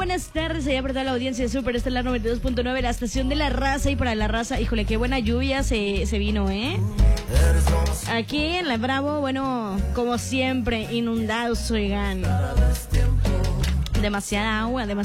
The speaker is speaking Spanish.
buenas tardes, allá por toda la audiencia de Super Estelar 92.9, la estación de la raza. Y para la raza, híjole, qué buena lluvia se vino, ¿eh? Aquí en la Bravo, bueno, como siempre, inundados, oigan. Demasiada agua,